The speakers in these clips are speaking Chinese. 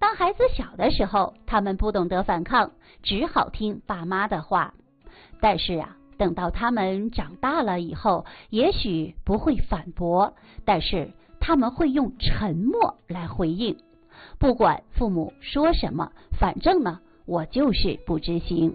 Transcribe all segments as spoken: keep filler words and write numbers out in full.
当孩子小的时候，他们不懂得反抗，只好听爸妈的话。但是啊，等到他们长大了以后，也许不会反驳，但是他们会用沉默来回应。不管父母说什么，反正呢，我就是不执行。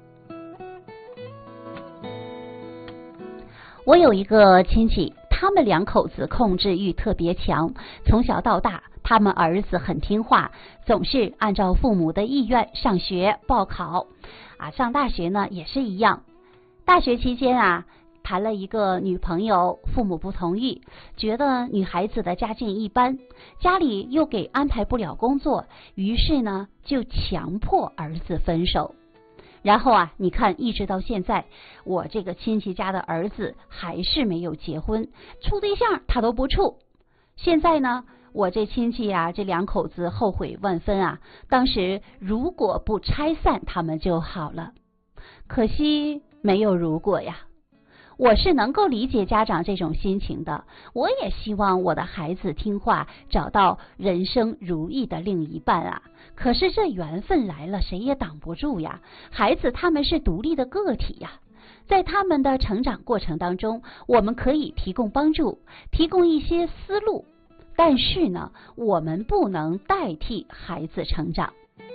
我有一个亲戚，他们两口子控制欲特别强，从小到大，他们儿子很听话，总是按照父母的意愿上学报考，啊，上大学呢也是一样。大学期间啊，谈了一个女朋友，父母不同意，觉得女孩子的家境一般，家里又给安排不了工作，于是呢就强迫儿子分手。然后啊，你看一直到现在，我这个亲戚家的儿子还是没有结婚，处对象他都不处。现在呢，我这亲戚啊，这两口子后悔万分啊，当时如果不拆散他们就好了，可惜没有如果呀。我是能够理解家长这种心情的，我也希望我的孩子听话，找到人生如意的另一半啊。可是这缘分来了，谁也挡不住呀。孩子他们是独立的个体呀，在他们的成长过程当中，我们可以提供帮助，提供一些思路，但是呢，我们不能代替孩子成长。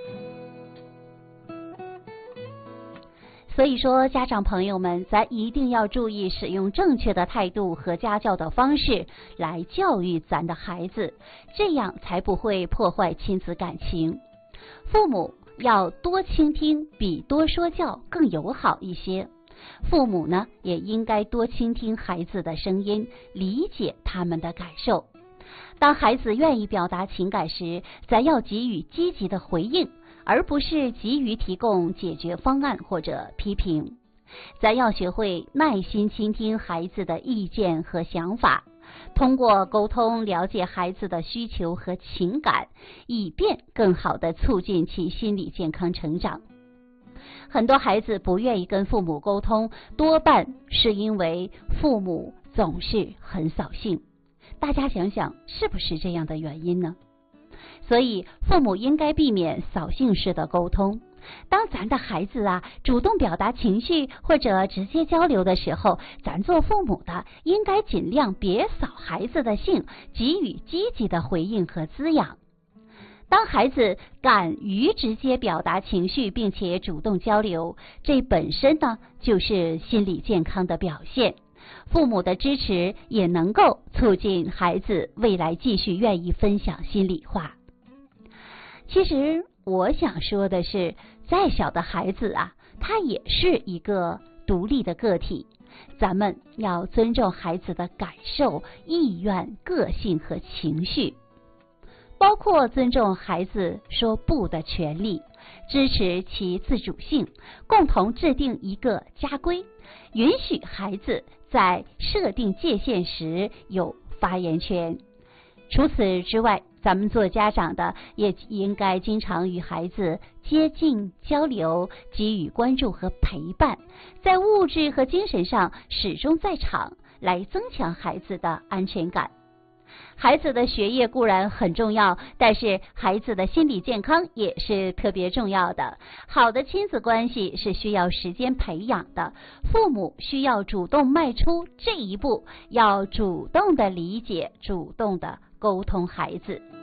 所以说，家长朋友们，咱一定要注意使用正确的态度和家教的方式来教育咱的孩子，这样才不会破坏亲子感情。父母要多倾听，比多说教更友好一些。父母呢，也应该多倾听孩子的声音，理解他们的感受。当孩子愿意表达情感时，咱要给予积极的回应，而不是急于提供解决方案或者批评。咱要学会耐心倾听孩子的意见和想法，通过沟通了解孩子的需求和情感，以便更好地促进其心理健康成长。很多孩子不愿意跟父母沟通，多半是因为父母总是很扫兴。大家想想，是不是这样的原因呢？所以父母应该避免扫兴式的沟通。当咱的孩子啊主动表达情绪或者直接交流的时候，咱做父母的应该尽量别扫孩子的兴，给予积极的回应和滋养。当孩子敢于直接表达情绪并且主动交流，这本身呢就是心理健康的表现。父母的支持也能够促进孩子未来继续愿意分享心里话。其实我想说的是，再小的孩子啊，他也是一个独立的个体，咱们要尊重孩子的感受、意愿、个性和情绪，包括尊重孩子说不的权利，支持其自主性，共同制定一个家规，允许孩子在设定界限时有发言权。除此之外，咱们做家长的也应该经常与孩子接近交流，给予关注和陪伴，在物质和精神上始终在场，来增强孩子的安全感。孩子的学业固然很重要，但是孩子的心理健康也是特别重要的。好的亲子关系是需要时间培养的，父母需要主动迈出这一步，要主动的理解，主动的沟通孩子。